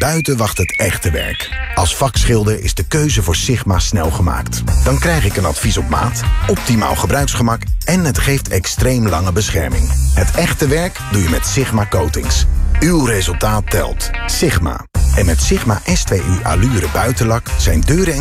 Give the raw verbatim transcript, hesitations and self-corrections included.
buiten wacht het echte werk. Als vakschilder is de keuze voor Sigma snel gemaakt. Dan krijg ik een advies op maat, optimaal gebruiksgemak en het geeft extreem lange bescherming. Het echte werk doe je met Sigma Coatings. Uw resultaat telt. Sigma. En met Sigma S twee U Allure buitenlak zijn deuren en